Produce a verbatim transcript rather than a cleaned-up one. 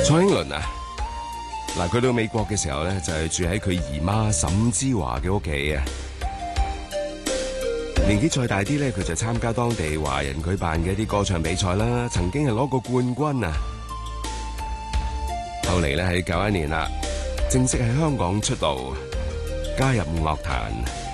蔡英倫啊，嗱，佢到美國嘅時候咧，就係住喺佢姨媽沈芝華嘅屋企啊。年紀再大啲咧，佢就參加當地華人舉辦嘅一啲歌唱比賽啦，曾經係攞過冠軍啊。後嚟咧喺九一年啦，正式喺香港出道，加入樂壇。